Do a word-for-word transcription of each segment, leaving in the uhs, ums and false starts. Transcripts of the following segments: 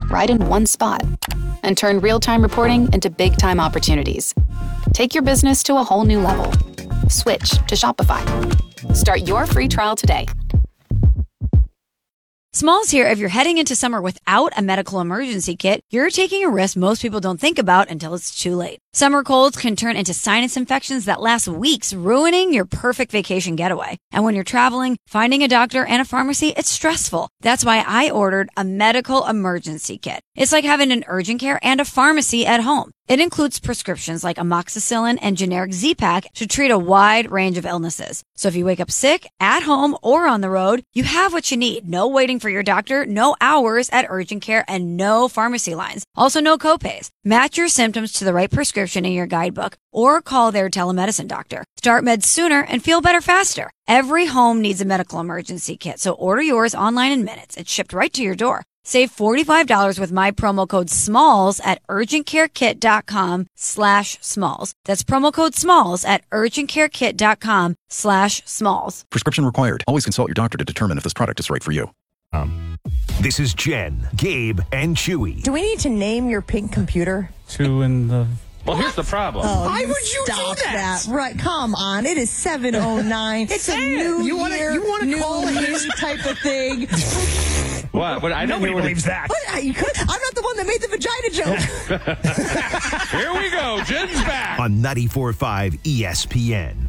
right in one spot and turn real-time reporting into big-time opportunities. Take your business to a whole new level. Switch to Shopify. Start your free trial today. Smalls here. If you're heading into summer without a medical emergency kit, you're taking a risk most people don't think about until it's too late. Summer colds can turn into sinus infections that last weeks, ruining your perfect vacation getaway. And when you're traveling, finding a doctor and a pharmacy, it's stressful. That's why I ordered a medical emergency kit. It's like having an urgent care and a pharmacy at home. It includes prescriptions like amoxicillin and generic Z-Pak to treat a wide range of illnesses. So if you wake up sick, at home, or on the road, you have what you need. No waiting for your doctor, no hours at urgent care, and no pharmacy lines. Also, no copays. Match your symptoms to the right prescription in your guidebook or call their telemedicine doctor. Start meds sooner and feel better faster. Every home needs a medical emergency kit, so order yours online in minutes. It's shipped right to your door. Save forty-five dollars with my promo code SMALLS at urgentcarekit.com slash SMALLS. That's promo code SMALLS at urgentcarekit.com slash SMALLS. Prescription required. Always consult your doctor to determine if this product is right for you. Um, this is Jen, Gabe, and Chewy. Do we need to name your pink computer? Two in the... Well, here's the problem. Oh, Why you would you stop do that? that? Right, come on. It is seven oh nine. It's a new you wanna, year, you wanna new call me his... type of thing. What? But I Nobody didn't believes that. What? You could, I'm not the one that made the vagina joke. Here we go. Jen's back. On ninety-four point five E S P N.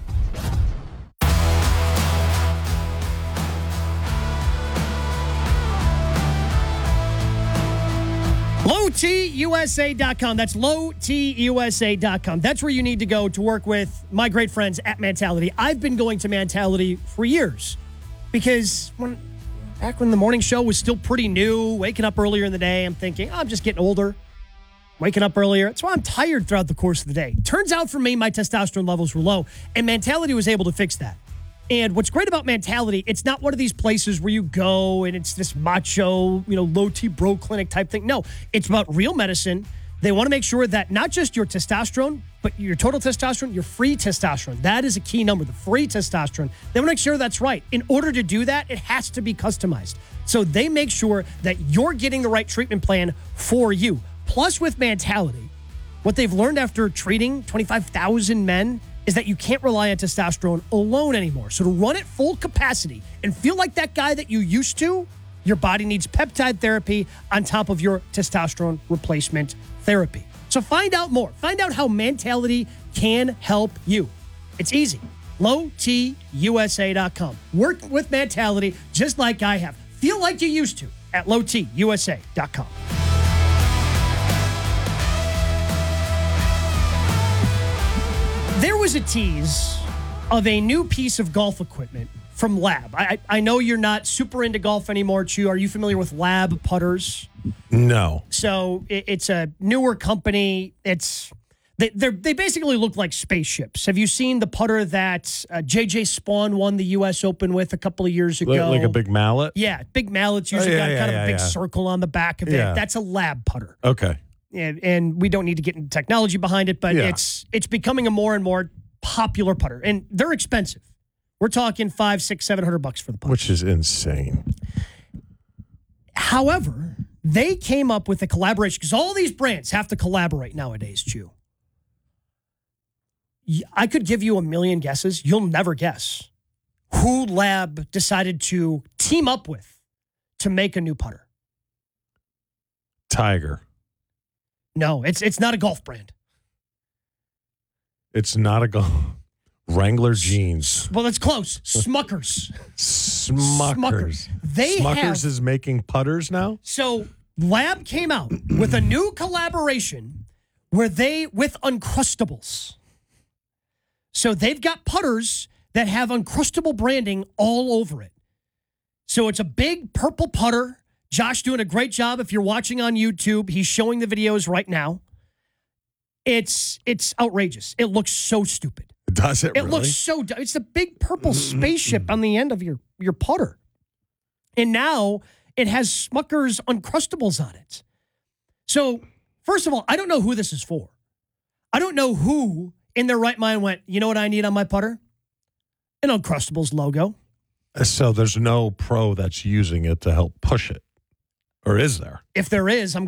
low t u s a dot com. That's low t u s a dot com. That's where you need to go to work with my great friends at Mentality. I've been going to Mentality for years because when back when the morning show was still pretty new, waking up earlier in the day, I'm thinking, oh, I'm just getting older, waking up earlier. That's why I'm tired throughout the course of the day. Turns out for me, my testosterone levels were low, and Mentality was able to fix that. And what's great about Mentality, it's not one of these places where you go and it's this macho, you know, low-T bro clinic type thing. No, it's about real medicine. They want to make sure that not just your testosterone, but your total testosterone, your free testosterone. That is a key number, the free testosterone. They want to make sure that's right. In order to do that, it has to be customized. So they make sure that you're getting the right treatment plan for you. Plus, with Mentality, what they've learned after treating twenty-five thousand men is that you can't rely on testosterone alone anymore. So to run at full capacity and feel like that guy that you used to, your body needs peptide therapy on top of your testosterone replacement therapy. So find out more. Find out how Mentality can help you. It's easy. low t u s a dot com. Work with Mentality just like I have. Feel like you used to at low t u s a dot com. There was a tease of a new piece of golf equipment from Lab. I, I know you're not super into golf anymore, Chew. Are you familiar with Lab putters? No. So it, it's a newer company. It's they they basically look like spaceships. Have you seen the putter that uh, J J Spawn won the U S Open with a couple of years ago? Like, like a big mallet? Yeah, big mallet's usually oh, yeah, got yeah, kind yeah, of a big yeah. circle on the back of it. Yeah. That's a Lab putter. Okay. And, and we don't need to get into technology behind it, but Yeah. it's it's becoming a more and more popular putter, and they're expensive. We're talking five, six, seven hundred bucks for the putter, Which is insane. However, they came up with a collaboration because all these brands have to collaborate nowadays. Chew. I could give you a million guesses. You'll never guess who Lab decided to team up with to make a new putter. Tiger. No, it's it's not a golf brand. It's not a golf. Wrangler jeans. Well, that's close. Smuckers. Smuckers. Smuckers. They Smuckers have, is making putters now? So Lab came out with a new collaboration where they, with Uncrustables. So they've got putters that have Uncrustable branding all over it. So it's a big purple putter. Josh doing a great job. If you're watching on YouTube, he's showing the videos right now. It's it's outrageous. It looks so stupid. Does it It really? looks so dumb. It's a big purple spaceship on the end of your, your putter. And now it has Smucker's Uncrustables on it. So, first of all, I don't know who this is for. I don't know who in their right mind went, you know what I need on my putter? An Uncrustables logo. So there's no pro that's using it to help push it. Or is there? If there is, I'm